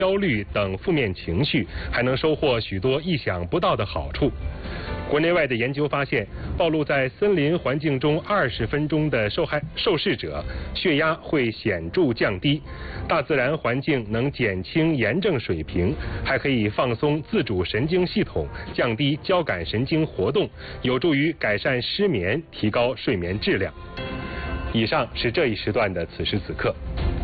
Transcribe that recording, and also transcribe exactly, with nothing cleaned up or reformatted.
焦虑等负面情绪，还能收获许多意想不到的好处。国内外的研究发现，暴露在森林环境中二十分钟的受害受试者，血压会显著降低。大自然环境能减轻炎症水平，还可以放松自主神经系统，降低交感神经活动，有助于改善失眠，提高睡眠质量。以上是这一时段的此时此刻。